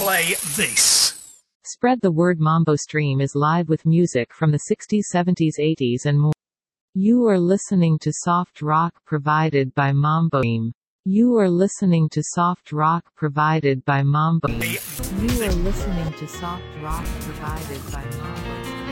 play this. Spread the word. Mambo Stream is live with music from the 60s, 70s, 80s and more. You are listening to soft rock provided by Mambo Stream. You are listening to soft rock provided by Mambo. You are listening to soft rock provided by Mambo Stream.